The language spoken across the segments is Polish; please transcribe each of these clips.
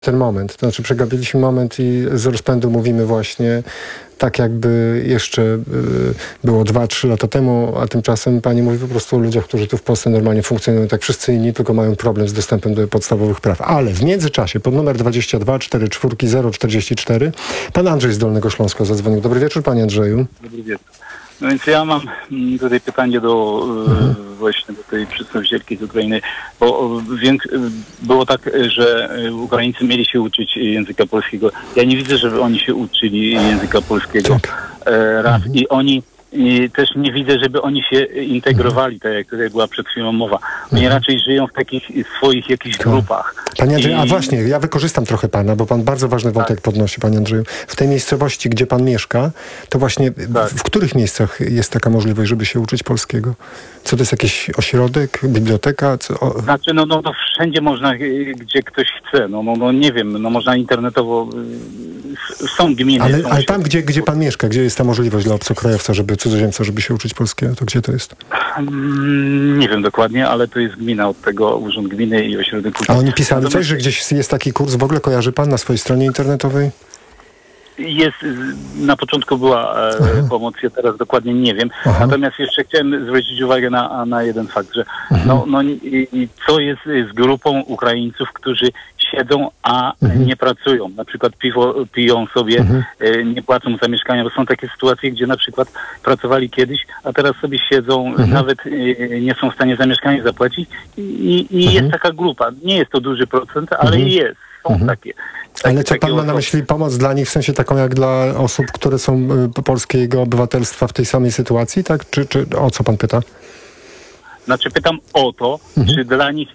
ten moment. To znaczy przegapiliśmy moment i z rozpędu mówimy właśnie tak, jakby jeszcze było 2-3 lata temu, a tymczasem pani mówi po prostu o ludziach, którzy tu w Polsce normalnie funkcjonują tak wszyscy inni, tylko mają problem z dostępem do podstawowych praw. Ale w międzyczasie pod numer 22 44 044 pan Andrzej z Dolnego Śląska zadzwonił. Dobry wieczór, panie Andrzeju. Dobry wieczór. No więc ja mam tutaj pytanie do właśnie do tej przedstawicielki z Ukrainy, bo było tak, że Ukraińcy mieli się uczyć języka polskiego. Ja nie widzę, żeby oni się uczyli języka polskiego raz i też nie widzę, żeby oni się integrowali, tak jak tutaj była przed chwilą mowa. Oni raczej żyją w takich swoich jakichś grupach. Panie Andrzeju, a właśnie, ja wykorzystam trochę pana, bo pan bardzo ważny wątek podnosi, panie Andrzeju. W tej miejscowości, gdzie pan mieszka, to właśnie w których miejscach jest taka możliwość, żeby się uczyć polskiego? Co to jest jakiś ośrodek, biblioteka? Znaczy, no to wszędzie można, gdzie ktoś chce. No nie wiem, no można internetowo, są gminy. Ale tam, gdzie pan mieszka, gdzie jest ta możliwość dla obcokrajowca, cudzoziemca, żeby się uczyć polskiego, to gdzie to jest? Nie wiem dokładnie, ale to jest gmina od tego, Urząd Gminy i Ośrodek Kultury. A oni pisali coś, że gdzieś jest taki kurs, w ogóle kojarzy pan na swojej stronie internetowej? Jest, na początku była pomoc, ja teraz dokładnie nie wiem. Natomiast jeszcze chciałem zwrócić uwagę na jeden fakt, że co jest z grupą Ukraińców, którzy siedzą, a nie pracują. Na przykład piwo piją sobie, nie płacą za mieszkania, bo są takie sytuacje, gdzie na przykład pracowali kiedyś, a teraz sobie siedzą, nawet nie są w stanie za mieszkanie zapłacić i jest taka grupa. Nie jest to duży procent, ale jest. Są takie. Ale co pan ma na myśli, pomoc dla nich w sensie taką jak dla osób, które są polskiego obywatelstwa w tej samej sytuacji, tak? Czy o co pan pyta? Znaczy pytam o to, czy dla nich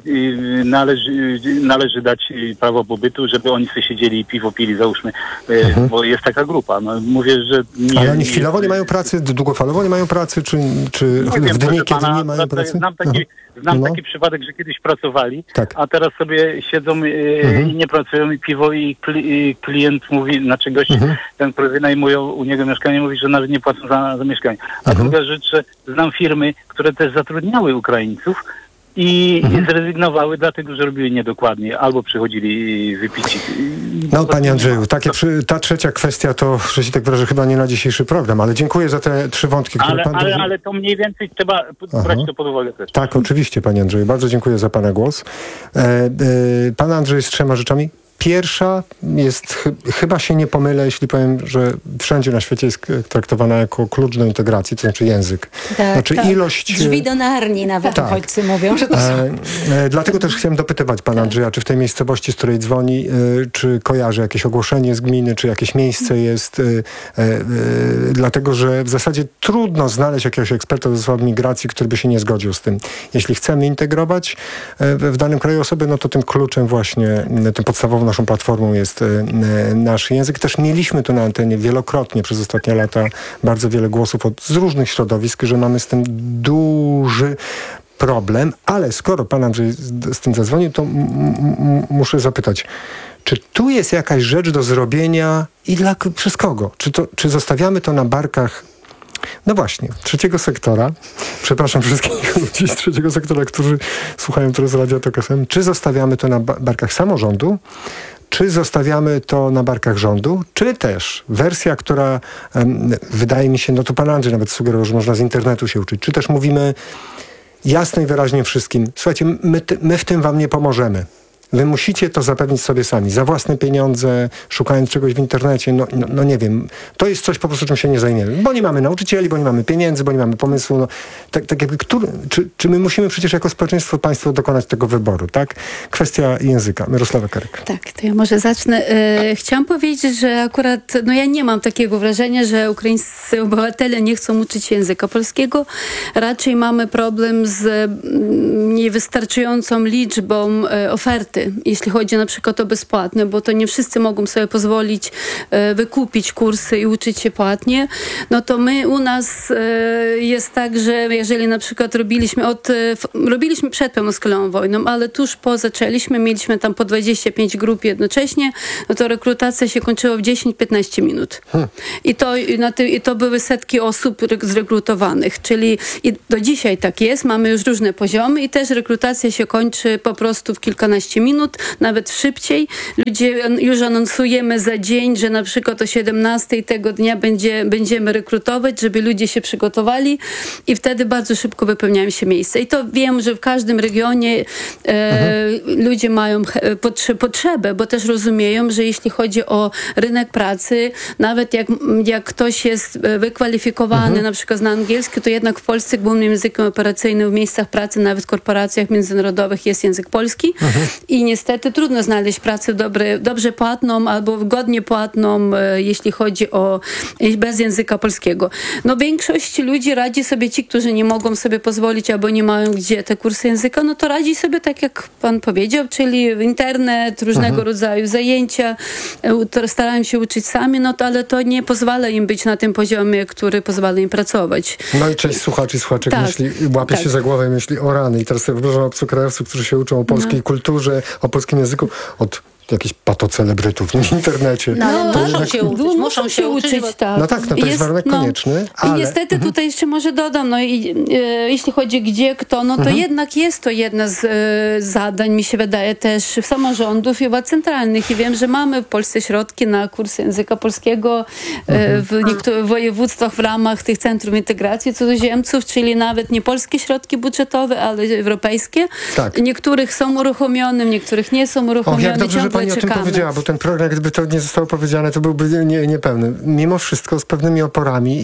należy dać prawo pobytu, żeby oni sobie siedzieli i piwo pili, załóżmy, bo jest taka grupa. No, mówię, że nie. Ale oni chwilowo nie mają pracy, długofalowo nie mają pracy, czy w dni, kiedy nie mają pracy? Znam taki przypadek, że kiedyś pracowali, a teraz sobie siedzą i nie pracują i piwo i klient mówi, znaczy gość, ten, który wynajmują u niego mieszkanie, mówi, że nawet nie płacą za mieszkanie. A druga rzecz, że znam firmy, które też zatrudniały Ukraińców i zrezygnowały dlatego, że robiły niedokładnie, albo przychodzili wypici. No panie Andrzeju, ta trzecia kwestia to, że się tak wyrażę, chyba nie na dzisiejszy program, ale dziękuję za te 3 wątki, które pan... Ale to mniej więcej trzeba brać to pod uwagę też. Tak, oczywiście panie Andrzeju, bardzo dziękuję za pana głos. Pan Andrzej z 3 rzeczami. Pierwsza jest, chyba się nie pomylę, jeśli powiem, że wszędzie na świecie jest traktowana jako klucz do integracji, to znaczy język. Tak, znaczy ilość... Drzwi do Narni nawet uchodźcy mówią, że to są... Dlatego też chciałem dopytywać pana Andrzeja, czy w tej miejscowości, z której dzwoni, czy kojarzy jakieś ogłoszenie z gminy, czy jakieś miejsce jest, dlatego, że w zasadzie trudno znaleźć jakiegoś eksperta do spraw migracji, który by się nie zgodził z tym. Jeśli chcemy integrować w danym kraju osoby, no to tym kluczem właśnie, tym podstawową naszą platformą jest nasz język. Też mieliśmy tu na antenie wielokrotnie przez ostatnie lata bardzo wiele głosów z różnych środowisk, że mamy z tym duży problem, ale skoro pan Andrzej z tym zadzwonił, to muszę zapytać, czy tu jest jakaś rzecz do zrobienia i przez kogo? Czy zostawiamy to na barkach, no właśnie, trzeciego sektora, przepraszam wszystkich ludzi z trzeciego sektora, którzy słuchają teraz Radia Tok FM, czy zostawiamy to na barkach samorządu, czy zostawiamy to na barkach rządu, czy też wersja, która wydaje mi się, no to pan Andrzej nawet sugerował, że można z internetu się uczyć, czy też mówimy jasno i wyraźnie wszystkim, słuchajcie, my w tym wam nie pomożemy. Wy musicie to zapewnić sobie sami, za własne pieniądze, szukając czegoś w internecie, no nie wiem. To jest coś po prostu, czym się nie zajmiemy. Bo nie mamy nauczycieli, bo nie mamy pieniędzy, bo nie mamy pomysłu. No, tak jakby, czy my musimy przecież jako społeczeństwo, państwo dokonać tego wyboru, tak? Kwestia języka. Mirosława Karyk. Tak, to ja może zacznę. Chciałam powiedzieć, że akurat, ja nie mam takiego wrażenia, że ukraińscy obywatele nie chcą uczyć języka polskiego. Raczej mamy problem z niewystarczającą liczbą oferty, jeśli chodzi na przykład o bezpłatne, bo to nie wszyscy mogą sobie pozwolić wykupić kursy i uczyć się płatnie. No to u nas jest tak, że jeżeli na przykład robiliśmy przed pełnoskalową wojną, ale tuż po zaczęliśmy, mieliśmy tam po 25 grup jednocześnie, no to rekrutacja się kończyła w 10-15 minut. I to były setki osób zrekrutowanych, czyli do dzisiaj tak jest, mamy już różne poziomy i też rekrutacja się kończy po prostu w kilkanaście minut. minut, nawet szybciej. Ludzie już anonsujemy za dzień, że na przykład o 17 tego dnia będziemy rekrutować, żeby ludzie się przygotowali i wtedy bardzo szybko wypełniają się miejsca. I to wiem, że w każdym regionie ludzie mają potrzebę, bo też rozumieją, że jeśli chodzi o rynek pracy, nawet jak ktoś jest wykwalifikowany, na przykład zna angielski, to jednak w Polsce głównym językiem operacyjnym w miejscach pracy, nawet w korporacjach międzynarodowych jest język polski i niestety trudno znaleźć pracę dobrze płatną albo godnie płatną, jeśli chodzi o bez języka polskiego. No większość ludzi radzi sobie, ci, którzy nie mogą sobie pozwolić albo nie mają gdzie te kursy języka, no to radzi sobie tak, jak pan powiedział, czyli internet, różnego rodzaju zajęcia, starają się uczyć sami, no to, ale to nie pozwala im być na tym poziomie, który pozwala im pracować. No i część słuchaczy i słuchaczek Tak, łapie się tak. za głowę i myśli o rany. I teraz sobie wyobrażam obcokrajowców, którzy się uczą o polskiej kulturze, o polskim języku, od jakichś patocelebrytów w internecie. No, ale To muszą jednak- się uczyć, muszą się uczyć, bo... tak. No tak, no to jest warunek konieczny, ale... I niestety tutaj jeszcze może dodam, no i jeśli chodzi gdzie, kto, no to jednak jest to jedna z zadań, mi się wydaje, też samorządów i władz centralnych. I wiem, że mamy w Polsce środki na kursy języka polskiego w niektórych województwach w ramach tych centrum integracji cudzoziemców, czyli nawet nie polskie środki budżetowe, ale europejskie. Tak. Niektórych są uruchomione, niektórych nie są Och, uruchomione. jak dobrze, że Ciągle pani o tym czekamy. powiedziała, bo ten program, gdyby to nie zostało powiedziane, to byłby niepełny. Mimo wszystko z pewnymi oporami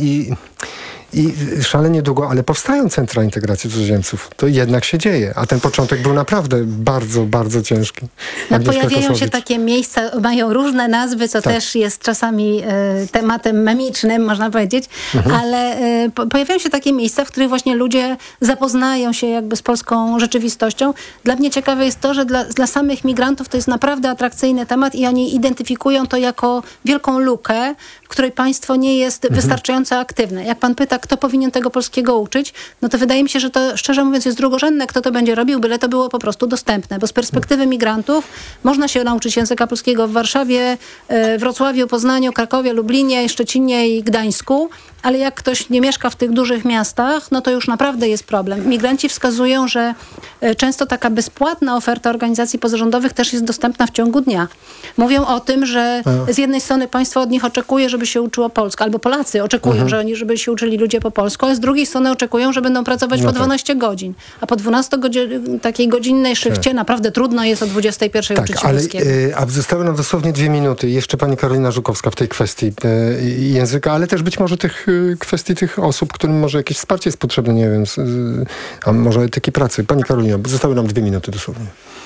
i szalenie długo, ale powstają centra integracji cudzoziemców. To jednak się dzieje, a ten początek był naprawdę bardzo, bardzo ciężki. No, Agnieszka pojawiają się Kosowicz. takie miejsca, mają różne nazwy, co Tak. też jest czasami tematem memicznym, można powiedzieć, ale pojawiają się takie miejsca, w których właśnie ludzie zapoznają się jakby z polską rzeczywistością. Dla mnie ciekawe jest to, że dla samych migrantów to jest naprawdę atrakcyjny temat i oni identyfikują to jako wielką lukę, w której państwo nie jest wystarczająco aktywne. Jak pan pyta, kto powinien tego polskiego uczyć, no to wydaje mi się, że to szczerze mówiąc jest drugorzędne, kto to będzie robił, byle to było po prostu dostępne, bo z perspektywy migrantów można się nauczyć języka polskiego w Warszawie, Wrocławiu, Poznaniu, Krakowie, Lublinie, Szczecinie i Gdańsku, ale jak ktoś nie mieszka w tych dużych miastach, no to już naprawdę jest problem. Migranci wskazują, że często taka bezpłatna oferta organizacji pozarządowych też jest dostępna w ciągu dnia. Mówią o tym, że z jednej strony państwo od nich oczekuje, żeby się uczyło polsko, albo Polacy oczekują, żeby się uczyli ludzie po polsku, a z drugiej strony oczekują, że będą pracować po 12 godzin. A po 12 takiej godzinnej szychcie naprawdę trudno jest o 21 Tak, uczyć się ale polskiego. a zostały nam dosłownie 2 minuty. Jeszcze pani Karolina Żukowska w tej kwestii języka, ale też być może kwestii tych osób, którym może jakieś wsparcie jest potrzebne, nie wiem, a może etyki pracy. Pani Karolina, zostały nam 2 minuty dosłownie.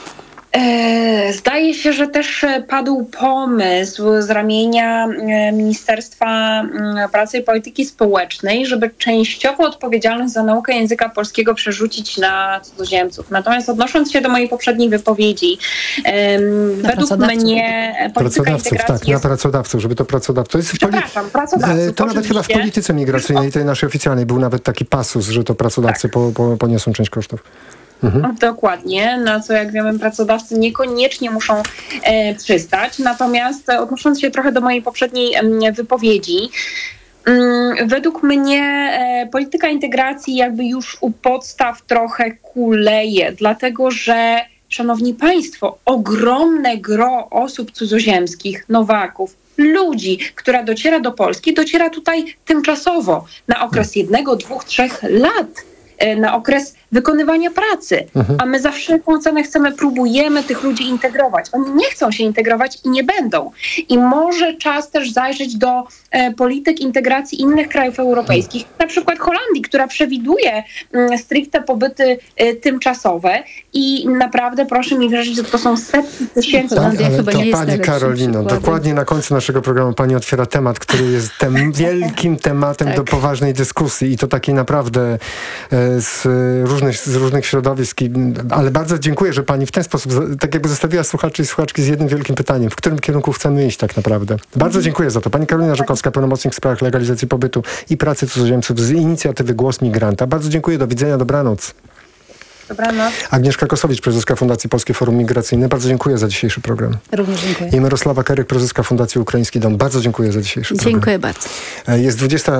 Zdaje się, że też padł pomysł z ramienia Ministerstwa Pracy i Polityki Społecznej, żeby częściowo odpowiedzialność za naukę języka polskiego przerzucić na cudzoziemców. Natomiast odnosząc się do mojej poprzedniej wypowiedzi, według mnie polityka integracji tak, na pracodawców, żeby to pracodawców. To jest Przepraszam, pracodawców. to nawet chyba w polityce migracyjnej, tej naszej oficjalnej, był nawet taki pasus, że to pracodawcy poniosą część kosztów. Dokładnie, na co jak wiemy pracodawcy niekoniecznie muszą przystać. Natomiast odnosząc się trochę do mojej poprzedniej wypowiedzi, według mnie polityka integracji jakby już u podstaw trochę kuleje, dlatego że, szanowni państwo, ogromne gro osób cudzoziemskich, nowaków, ludzi, która dociera do Polski, dociera tutaj tymczasowo na okres 1, 2, 3 lat. Na okres wykonywania pracy, a my za wszelką cenę próbujemy tych ludzi integrować. Oni nie chcą się integrować i nie będą. I może czas też zajrzeć do polityk integracji innych krajów europejskich, na przykład Holandii, która przewiduje stricte pobyty tymczasowe i naprawdę proszę mi wierzyć, że to są setki tysięcy. Holandia chyba nie jest pani najlepszym Karolino, przykładem. dokładnie na końcu naszego programu pani otwiera temat, który jest tym wielkim tematem do poważnej dyskusji i to takiej naprawdę z różnych środowisk, ale bardzo dziękuję, że pani w ten sposób tak jakby zostawiła słuchaczy i słuchaczki z jednym wielkim pytaniem, w którym kierunku chcemy iść tak naprawdę. Bardzo dziękuję za to. Pani Karolina Żukowska, pełnomocnik w sprawach legalizacji pobytu i pracy cudzoziemców z inicjatywy Głos Migranta. Bardzo dziękuję, do widzenia, dobranoc. Dobranoc. Agnieszka Kosowicz, prezeska Fundacji Polskie Forum Migracyjne. Bardzo dziękuję za dzisiejszy program. Również dziękuję. I Mirosława Keryk, prezeska Fundacji Ukraiński Dom. Bardzo dziękuję za dzisiejszy program. Dziękuję bardzo. Jest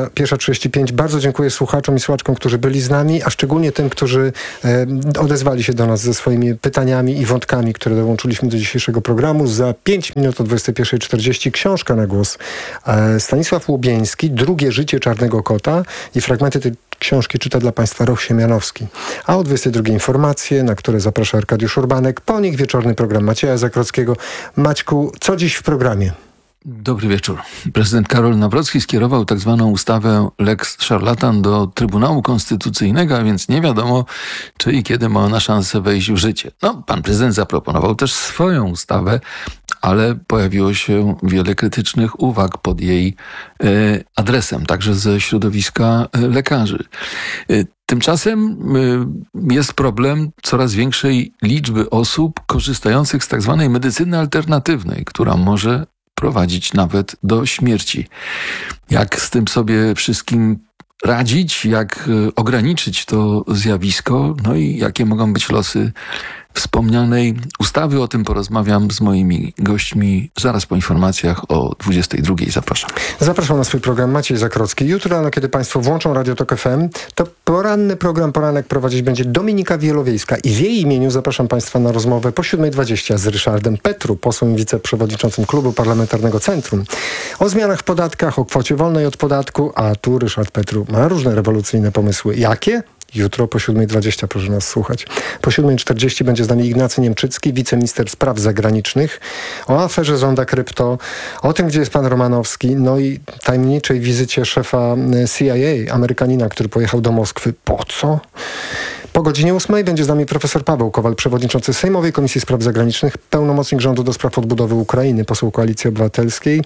21:35. Bardzo dziękuję słuchaczom i słuchaczkom, którzy byli z nami, a szczególnie tym, którzy odezwali się do nas ze swoimi pytaniami i wątkami, które dołączyliśmy do dzisiejszego programu. Za 5 minut o 21:40 książka na głos. Stanisław Łubieński, Drugie życie czarnego kota, i fragmenty tej książki czyta dla Państwa Roch Siemianowski. A o 22:00 informacje, na które zaprasza Arkadiusz Urbanek. Po nich wieczorny program Macieja Zakrockiego. Maćku, co dziś w programie? Dobry wieczór. Prezydent Karol Nawrocki skierował tak zwaną ustawę Lex Szarlatan do Trybunału Konstytucyjnego, a więc nie wiadomo, czy i kiedy ma ona szansę wejść w życie. Pan prezydent zaproponował też swoją ustawę, ale pojawiło się wiele krytycznych uwag pod jej adresem, także ze środowiska lekarzy. Tymczasem jest problem coraz większej liczby osób korzystających z tak zwanej medycyny alternatywnej, która może prowadzić nawet do śmierci. Jak z tym sobie wszystkim radzić, jak ograniczyć to zjawisko, no i jakie mogą być losy wspomnianej ustawy. O tym porozmawiam z moimi gośćmi zaraz po informacjach o 22:00. Zapraszam. Zapraszam na swój program Maciej Zakrocki. Jutro rano, kiedy Państwo włączą Radio Tok FM, to poranny program Poranek prowadzić będzie Dominika Wielowiejska i w jej imieniu zapraszam Państwa na rozmowę po 7:20 z Ryszardem Petru, posłem i wiceprzewodniczącym Klubu Parlamentarnego Centrum, o zmianach w podatkach, o kwocie wolnej od podatku, a tu Ryszard Petru ma różne rewolucyjne pomysły. Jakie? Jutro po 7:20 proszę nas słuchać. Po 7:40 będzie z nami Ignacy Niemczycki, wiceminister spraw zagranicznych, o aferze Zonda Krypto, o tym, gdzie jest pan Romanowski, no i tajemniczej wizycie szefa CIA, Amerykanina, który pojechał do Moskwy. Po co? Po godzinie 8:00 będzie z nami profesor Paweł Kowal, przewodniczący Sejmowej Komisji Spraw Zagranicznych, pełnomocnik rządu do spraw odbudowy Ukrainy, poseł Koalicji Obywatelskiej.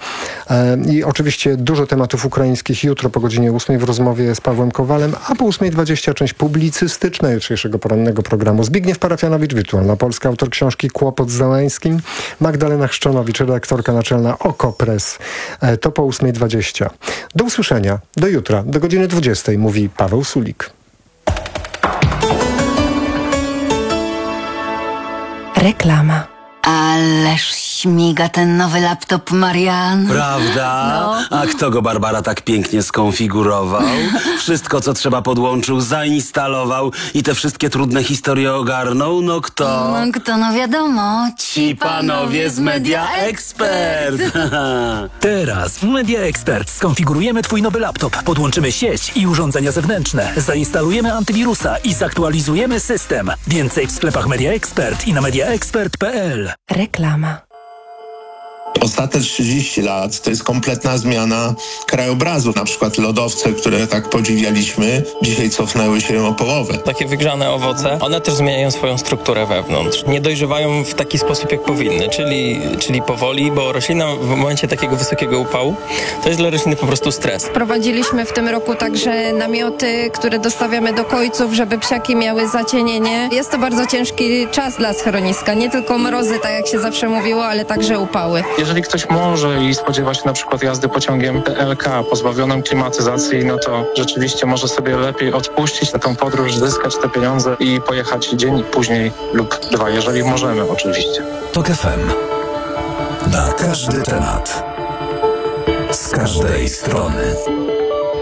I oczywiście dużo tematów ukraińskich jutro po godzinie 8:00 w rozmowie z Pawłem Kowalem, a po 8:20 część publicystyczna jutrzejszego porannego programu. Zbigniew Parafianowicz, Wirtualna Polska, autor książki Kłopot z Zeleńskim, Magdalena Chrzczonowicz, redaktorka naczelna OKO.press. To po 8:20. Do usłyszenia, do jutra, do godziny 20:00, mówi Paweł Sulik. Reklama. Ależ śmiga ten nowy laptop, Marian. Prawda? No. A kto go, Barbara, tak pięknie skonfigurował? Wszystko, co trzeba, podłączył, zainstalował i te wszystkie trudne historie ogarnął? No kto? No kto, no wiadomo. Ci panowie z Media Expert. Teraz w Media Expert skonfigurujemy Twój nowy laptop, podłączymy sieć i urządzenia zewnętrzne, zainstalujemy antywirusa i zaktualizujemy system. Więcej w sklepach Media Expert i na mediaexpert.pl. Reklama. Ostatnie 30 lat to jest kompletna zmiana krajobrazu. Na przykład lodowce, które tak podziwialiśmy, dzisiaj cofnęły się o połowę. Takie wygrzane owoce, one też zmieniają swoją strukturę wewnątrz. Nie dojrzewają w taki sposób, jak powinny, czyli powoli, bo roślina w momencie takiego wysokiego upału to jest dla rośliny po prostu stres. Wprowadziliśmy w tym roku także namioty, które dostawiamy do kojców, żeby psiaki miały zacienienie. Jest to bardzo ciężki czas dla schroniska. Nie tylko mrozy, tak jak się zawsze mówiło, ale także upały. Jeżeli ktoś może i spodziewa się na przykład jazdy pociągiem TLK pozbawionym klimatyzacji, no to rzeczywiście może sobie lepiej odpuścić na tą podróż, zyskać te pieniądze i pojechać dzień później lub 2, jeżeli możemy oczywiście. Tok FM. Na każdy temat. Z każdej strony.